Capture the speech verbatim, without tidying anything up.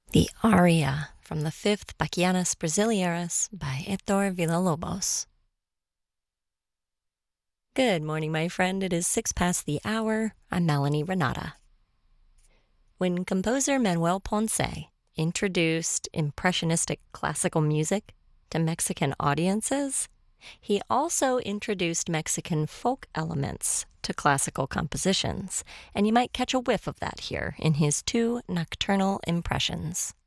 The aria from the fifth Bachianas Brasileiras by Heitor Villa-Lobos. Good morning, my friend. It is six past the hour. I'm Melanie Renata. When composer Manuel Ponce introduced impressionistic classical music to Mexican audiences, he also introduced Mexican folk elements to classical compositions, and you might catch a whiff of that here in his two nocturnal impressions.